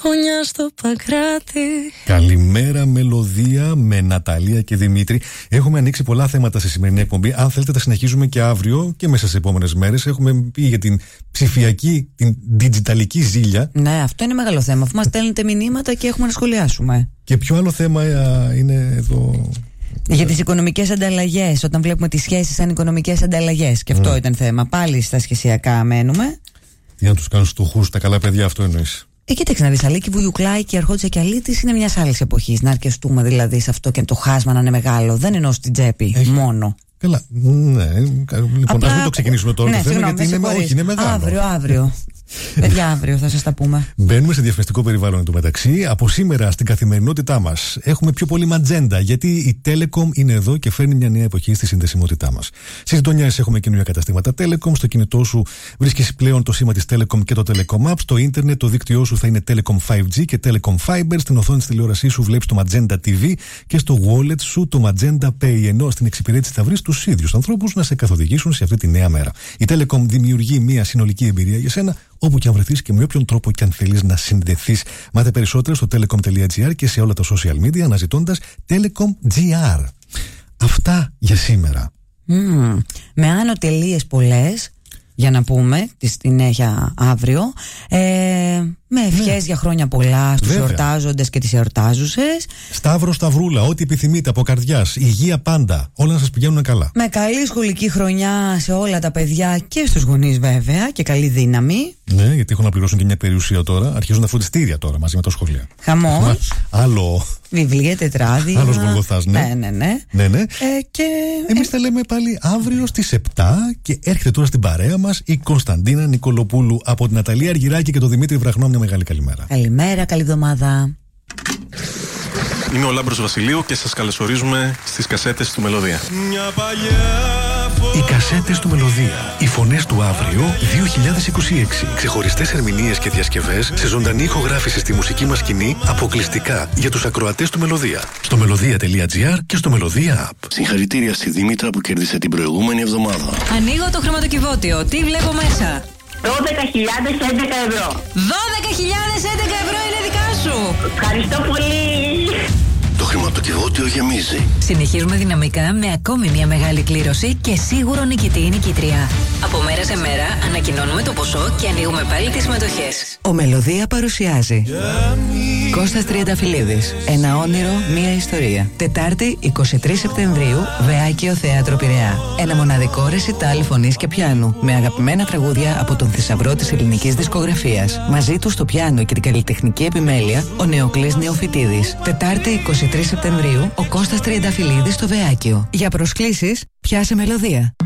χωνιά στο Παγκράτη. Καλημέρα, Μελωδία, με Ναταλία και Δημήτρη. Έχουμε ανοίξει πολλά θέματα στη σημερινή εκπομπή. Αν θέλετε, τα συνεχίζουμε και αύριο και μέσα στις επόμενες μέρες. Έχουμε πει για την ψηφιακή, την διγκιταλική ζήλια. Ναι, αυτό είναι μεγάλο θέμα. Αφού μας στέλνετε μηνύματα και έχουμε να σχολιάσουμε. Και ποιο άλλο θέμα είναι εδώ? Για τις οικονομικές ανταλλαγές. Όταν βλέπουμε τις σχέσεις σαν οικονομικές ανταλλαγές. Και αυτό ήταν θέμα. Πάλι στα σχεσιακά μένουμε. Τι να τους κάνουν στοχούς τα καλά παιδιά, αυτό εννοείς? Κοίταξε να δεις, Αλίκη Βουγιουκλάκη και Αρχόντζα και Αλίτης είναι μιας άλλης εποχής. Να αρκεστούμε δηλαδή σε αυτό και το χάσμα να είναι μεγάλο. Δεν εννοώ στην τσέπη μόνο. Καλά, ναι. Λοιπόν, ας μην το ξεκινήσουμε τώρα το θέμα, γιατί είναι μεγάλο. Αύριο. Παιδιά, αύριο θα σας τα πούμε. Μπαίνουμε σε διαφημιστικό περιβάλλον εντωμεταξύ. Από σήμερα στην καθημερινότητά μας έχουμε πιο πολύ ματζέντα, γιατί η Telecom είναι εδώ και φέρνει μια νέα εποχή στη συνδεσιμότητά μας. Στις γειτονιές έχουμε καινούργια καταστήματα Telecom. Στο κινητό σου βρίσκεις πλέον το σήμα της Telecom και το Telecom App. Στο ίντερνετ το δίκτυό σου θα είναι Telecom 5G και Telecom Fiber. Στην οθόνη της τηλεόρασής σου βλέπεις το Magenta TV και στο wallet σου το Magenta Pay. Ενώ στην εξυπηρέτηση θα βρεις τους ίδιους ανθρώπους να σε καθοδηγήσουν σε αυτή τη νέα μέρα. Η Telecom δημιουργεί μια συνολική εμπειρία για σένα, όπου και αν βρεθείς και με όποιον τρόπο και αν θέλεις να συνδεθείς. Μάθε περισσότερα στο telecom.gr και σε όλα τα social media αναζητώντας Telecom GR. Αυτά για σήμερα. Με άνω τελείες πολλές, για να πούμε, τη συνέχεια αύριο. Με ευχές για χρόνια πολλά στους εορτάζοντες και τις εορτάζουσες. Σταύρο, Σταυρούλα, ό,τι επιθυμείτε από καρδιάς. Υγεία πάντα. Όλα να σας πηγαίνουν καλά. Με καλή σχολική χρονιά σε όλα τα παιδιά και στους γονείς βέβαια και καλή δύναμη. Ναι, γιατί έχουν να πληρώσουν και μια περιουσία τώρα. Αρχίζουν τα φροντιστήρια τώρα μαζί με τα σχολεία. Χαμός. Άλλο. Βιβλία, τετράδια. Άλλος Γολγοθάς, ναι. Ναι. Και εμείς τα λέμε πάλι αύριο στις 7 και έρχεται τώρα στην παρέα μας η Κωνσταντίνα Νικολοπούλου. Από την Ναταλία Αργυράκη και τον Δημήτρη Βραχνό, μια μεγάλη καλημέρα. Καλημέρα, καλή εβδομάδα. Είμαι ο Λάμπρος Βασιλείου και σας καλωσορίζουμε στις κασέτες του Μελωδία. Οι κασέτες του Μελωδία. Οι φωνές του αύριο 2026. Ξεχωριστές ερμηνείες και διασκευές σε ζωντανή ηχογράφηση στη μουσική μας σκηνή, αποκλειστικά για τους ακροατές του Μελωδία. Στο melodia.gr και στο Μελωδία App. Συγχαρητήρια στη Δήμητρα που κέρδισε την προηγούμενη εβδομάδα. Ανοίγω το χρηματοκιβώτιο. Τι βλέπω μέσα? 12.011 ευρώ. 12.011 ευρώ είναι δικά σου. Ευχαριστώ πολύ. Το χρηματοκιβώτιο γεμίζει. Συνεχίζουμε δυναμικά με ακόμη μια μεγάλη κλήρωση και σίγουρο νικητή ή νικήτρια. Από μέρα σε μέρα ανακοινώνουμε το ποσό και ανοίγουμε πάλι τις συμμετοχές. Ο Μελωδία παρουσιάζει Κώστας Τριανταφυλλίδης. Ένα όνειρο, μία ιστορία. Τετάρτη 23 Σεπτεμβρίου, Βεάκιο Θέατρο Πειραιά. Ένα μοναδικό ρεσιτάλ φωνής και πιάνου με αγαπημένα τραγούδια από τον θησαυρό της ελληνικής δισκογραφίας. Μαζί του στο πιάνο και την καλλιτεχνική επιμέλεια, ο Νεοκλής Νεοφυτίδης. Τετάρτη 23 Σεπτεμβρίου, ο Κώστας Τριανταφυλλίδης στο Βεάκιο. Για προσκλήσεις, πιάσε Μελωδία.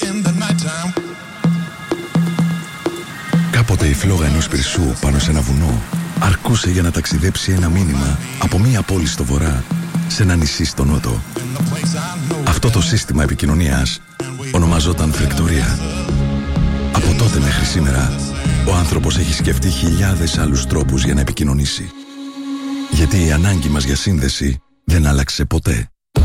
Κάποτε η φλόγα ενός πυρσού πάνω σε ένα βουνό αρκούσε για να ταξιδέψει ένα μήνυμα από μία πόλη στο βορρά σε ένα νησί στο νότο. Αυτό το σύστημα επικοινωνίας ονομαζόταν φρεκτορία. Από τότε μέχρι σήμερα ο άνθρωπος έχει σκεφτεί χιλιάδες άλλους τρόπους για να επικοινωνήσει. Γιατί η ανάγκη μας για σύνδεση δεν άλλαξε ποτέ.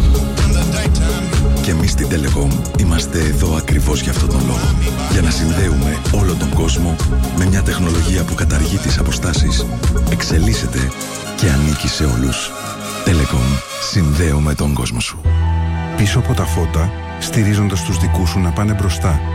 Και εμείς στην Telecom είμαστε εδώ ακριβώς για αυτόν τον λόγο. Για να συνδέουμε όλο τον κόσμο με μια τεχνολογία που καταργεί τις αποστάσεις, εξελίσσεται και ανήκει σε όλους. Telecom. Συνδέουμε τον κόσμο σου. Πίσω από τα φώτα, στηρίζοντας τους δικούς σου να πάνε μπροστά.